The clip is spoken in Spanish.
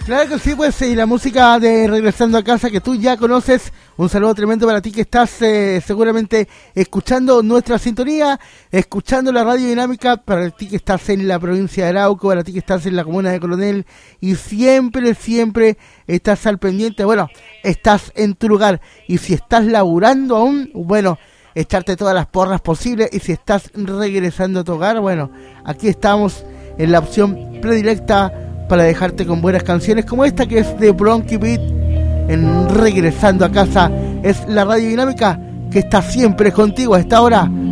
Claro que sí, pues, y la música de Regresando a Casa que tú ya conoces. Un saludo tremendo para ti que estás seguramente escuchando nuestra sintonía, escuchando la radio dinámica, para ti que estás en la provincia de Arauco, para ti que estás en la comuna de Coronel y siempre estás al pendiente. Bueno, estás en tu lugar, y si estás laburando aún, bueno, echarte todas las porras posibles, y si estás regresando a tu hogar, bueno, aquí estamos en la opción predilecta para dejarte con buenas canciones como esta, que es de Bronchi Beat en Regresando a Casa. Es la radio dinámica que está siempre contigo a esta hora,